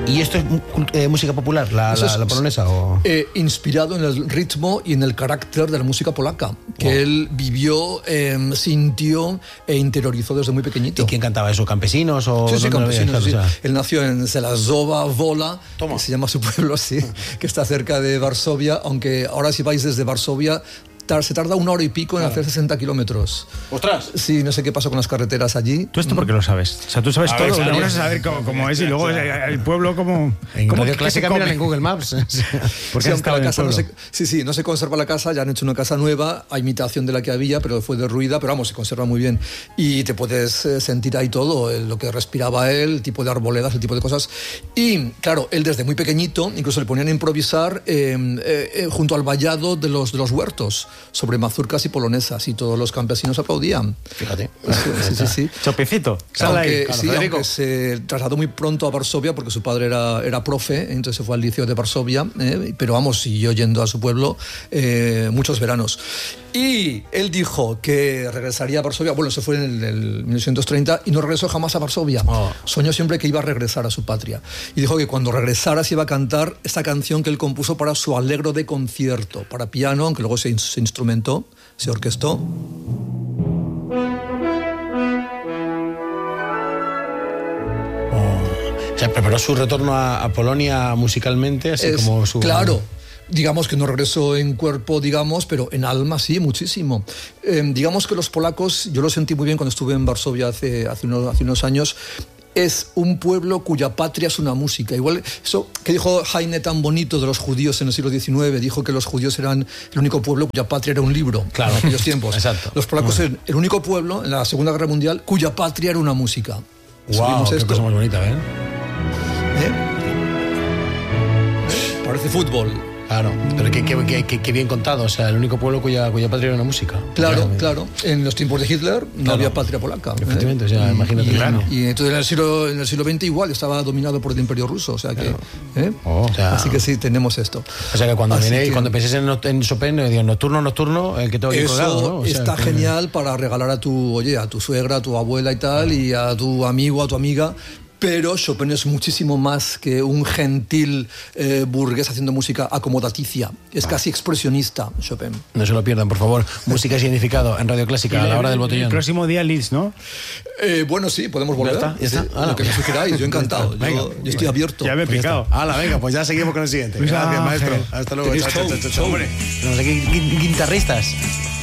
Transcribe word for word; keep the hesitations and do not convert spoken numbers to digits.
¿Y esto es eh, música popular, la, la, es, la polonesa? O... Eh, inspirado en el ritmo y en el carácter de la música polaca, que wow. él vivió, eh, sintió e interiorizó desde muy pequeñito. ¿Y quién cantaba eso? ¿Campesinos? O sí, sí, campesinos. Sí. O sea... Él nació en Zelazowa Wola, Toma. que se llama su pueblo, sí, que está cerca de Varsovia, aunque ahora si vais desde Varsovia se tarda una hora y pico en claro. hacer sesenta kilómetros. ¡Ostras! Sí, no sé qué pasó con las carreteras allí. ¿Tú esto por qué lo sabes? O sea, tú sabes a todo, lo vas a saber cómo, cómo es y luego el pueblo como... En Radio Clásica miran en Google Maps. Porque sí, la casa no se, sí, sí, no se conserva la casa, ya han hecho una casa nueva, a imitación de la que había, pero fue derruida, pero vamos, se conserva muy bien. Y te puedes eh, sentir ahí todo, eh, lo que respiraba él, el tipo de arboledas, el tipo de cosas. Y, claro, él desde muy pequeñito, incluso le ponían a improvisar eh, eh, eh, junto al vallado de los, de los huertos, sobre mazurcas y polonesas, y todos los campesinos aplaudían. Fíjate. Sí, sí, sí, sí. Chopecito. Aunque, claro, sí, aunque se trasladó muy pronto a Varsovia porque su padre era, era profe, entonces se fue al liceo de Varsovia, eh, pero vamos, siguió yendo a su pueblo eh, muchos veranos. Y él dijo que regresaría a Varsovia, bueno, se fue en el, el mil novecientos treinta y no regresó jamás a Varsovia. Oh. Soñó siempre que iba a regresar a su patria. Y dijo que cuando regresara se iba a cantar esta canción que él compuso para su Allegro de concierto, para piano, aunque luego se, se instrumentó, se orquestó. Oh. O sea, preparó su retorno a, a Polonia musicalmente, así es, como su... Claro. Digamos que no regresó en cuerpo, digamos, pero en alma sí, muchísimo. Eh, digamos que los polacos, yo lo sentí muy bien cuando estuve en Varsovia hace, hace, unos, hace unos años, es un pueblo cuya patria es una música. Igual eso que dijo Heine tan bonito de los judíos en el siglo diecinueve, dijo que los judíos eran el único pueblo cuya patria era un libro. Claro. En aquellos tiempos. Exacto. Los polacos eran el único pueblo en la Segunda Guerra Mundial cuya patria era una música. Wow, qué cosa más bonita, ¿eh? ¿Eh? Parece fútbol. Claro, pero qué, qué, qué, qué bien contado, o sea, el único pueblo cuya, cuya patria era una música. Claro, claro, claro. En los tiempos de Hitler no claro. había patria polaca. Efectivamente, ¿eh? o sea, imagínate. Y, claro. y entonces en el, siglo, en el siglo veinte igual estaba dominado por el Imperio Ruso, o sea que... Claro. ¿eh? Oh, o sea, así que sí, tenemos esto. O sea que cuando, viene, que, cuando penséis en, en Chopin, digo, nocturno, nocturno, el que tengo aquí eso colgado, ¿no? O sea, está que... genial para regalar a tu, oye, a tu suegra, a tu abuela y tal, y a tu amigo, a tu amiga. Pero Chopin es muchísimo más que un gentil eh, burgués haciendo música acomodaticia. Es casi expresionista, Chopin. No se lo pierdan, por favor. Música y significado en Radio Clásica, a la hora del botellón. El próximo día Leeds, ¿no? Eh, bueno, sí, podemos volver. ¿Ya está? ¿Ya está? Sí, Ah, lo que me sugeráis, yo encantado. Venga, yo, yo estoy abierto. Ya me he pues picado. Hala, venga, pues ya seguimos con el siguiente. Gracias, maestro. Hasta luego. Chao, chao, chao, chao. Hombre, tenemos aquí guitarristas.